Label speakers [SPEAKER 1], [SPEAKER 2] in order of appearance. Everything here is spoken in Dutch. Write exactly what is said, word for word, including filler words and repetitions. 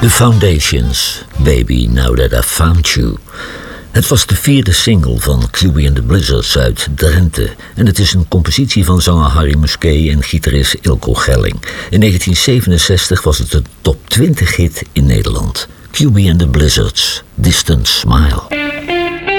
[SPEAKER 1] The Foundations, Baby Now That I've Found You. Het was de vierde single van Q B and the Blizzards uit Drenthe. En het is een compositie van zanger Harry Musquet en gitarist Ilko Gelling. In negentien zevenenzestig was het een top twintig hit in Nederland. Q B and the Blizzards, Distant Smile.